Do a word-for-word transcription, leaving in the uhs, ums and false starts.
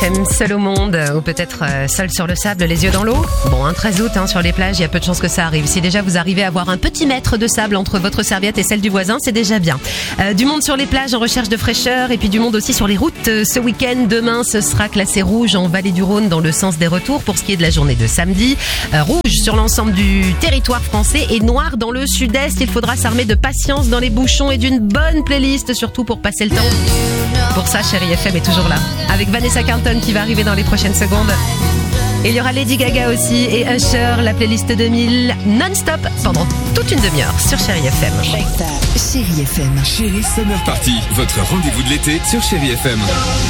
Seul au monde, ou peut-être euh, seul sur le sable, les yeux dans l'eau. Bon, un treize août, hein, sur les plages, il y a peu de chances que ça arrive. Si déjà vous arrivez à avoir un petit mètre de sable entre votre serviette et celle du voisin, c'est déjà bien. Euh, du monde sur les plages en recherche de fraîcheur, et puis du monde aussi sur les routes. Euh, ce week-end, demain, ce sera classé rouge en Vallée du Rhône dans le sens des retours pour ce qui est de la journée de samedi. Euh, rouge sur l'ensemble du territoire français et noir dans le sud-est. Il faudra s'armer de patience dans les bouchons et d'une bonne playlist, surtout pour passer le temps. Pour ça, Chérie F M est toujours là, avec Vanessa Carlton qui va arriver dans les prochaines secondes. Et il y aura Lady Gaga aussi et Usher, la playlist deux mille non-stop pendant toute une demi-heure sur Chérie F M. Chérie F M. Chérie Summer Party, votre rendez-vous de l'été sur Chérie F M.